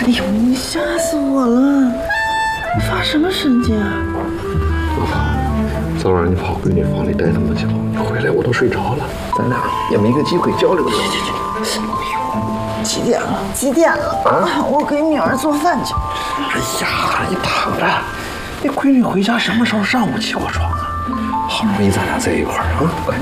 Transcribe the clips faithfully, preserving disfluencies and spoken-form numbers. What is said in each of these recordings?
哎呦，你吓死我了！发什么神经啊？ 老婆，昨晚你跑闺女房里待那么久，你回来我都睡着了，咱俩也没个机会交流交流。 哎呦，几点了？几点了？啊！我给女儿做饭去。 哎呀，你躺着，那闺女回家什么时候上午起过床啊？好不容易咱俩在一块儿啊，快！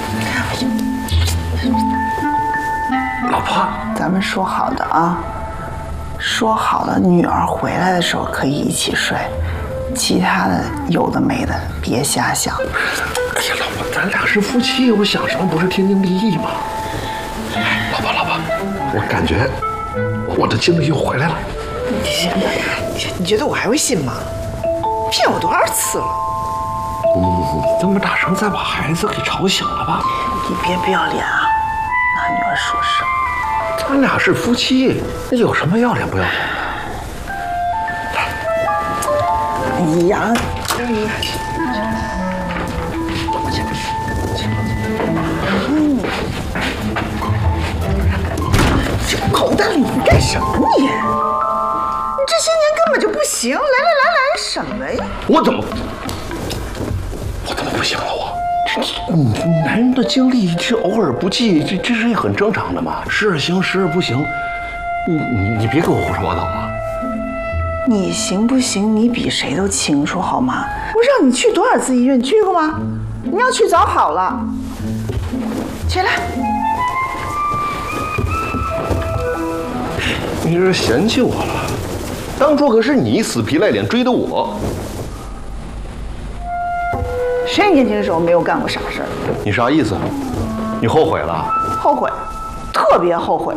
老婆， 咱们说好的啊，说好了，女儿回来的时候可以一起睡，其他的有的没的别瞎想。 哎呀，老婆，咱俩是夫妻，我想什么不是天经地义吗？老婆，老婆，我感觉我的精力又回来了。 你你你觉得我还会信吗？骗我多少次了？ 你你这么大声，再把孩子给吵醒了吧？ 你别不要脸啊！拿女儿说事。 咱俩是夫妻，那有什么要脸不要脸的？ 哎呀，嗯，这口袋里你干什么你？你这些年根本就不行！来来来来什么呀？ 我怎么，我怎么不行了？我。嗯，男人的精力这偶尔不济，这这是很正常的嘛。时而行，时而不行。你你你别给我胡说八道啊！ 你行不行？你比谁都清楚好吗？我让你去多少次医院，你去过吗？你要去早好了。起来。 你这是嫌弃我了？当初可是你死皮赖脸追的我。 谁年轻的时候没有干过傻事儿？ 你啥意思？你后悔了？ 后悔，特别后悔。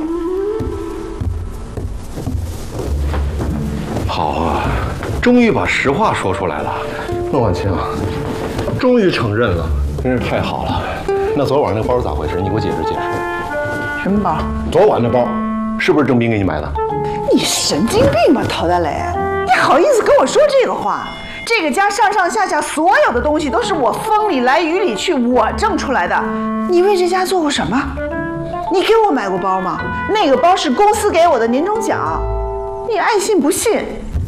好啊，终于把实话说出来了。那婉清，终于承认了，真是太好了。那昨晚那包咋回事？你给我解释解释。 什么包？ 昨晚那包是不是郑斌给你买的？ 你神经病吧，陶大磊！你好意思跟我说这个话？这个家上上下下所有的东西都是我风里来雨里去，我挣出来的。你为这家做过什么？你给我买过包吗？那个包是公司给我的年终奖。你爱信不信。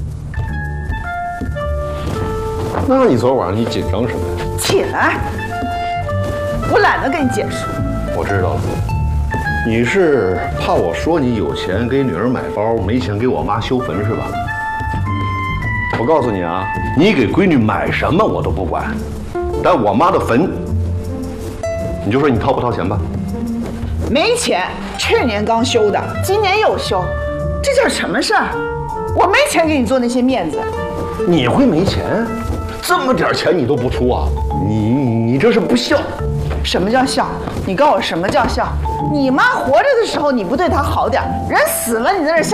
那你昨晚你紧张什么呀？ 起来！我懒得跟你解释。 我知道了，你是怕我说你有钱给女儿买包，没钱给我妈修坟是吧？我告诉你啊，你给闺女买什么我都不管，但我妈的坟，你就说你掏不掏钱吧？ 没钱，去年刚修的，今年又修，这叫什么事儿？我没钱给你做那些面子。 你会没钱？这么点钱你都不出啊？你你这是不孝。 什么叫孝？你告诉我什么叫孝？你妈活着的时候你不对她好点，人死了你在那